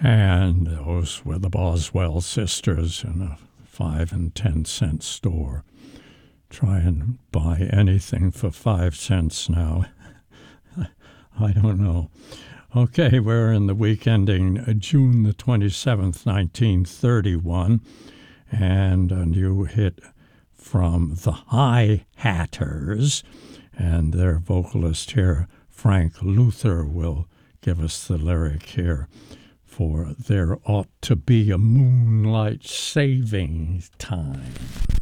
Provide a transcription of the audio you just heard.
And those were the Boswell sisters in a 5 and 10 cent store. Try and buy anything for 5 cents now. I don't know. Okay, we're in the week ending June the 27th, 1931, and a new hit from the High Hatters, and their vocalist here, Frank Luther, will give us the lyric here. For there ought to be a moonlight saving time.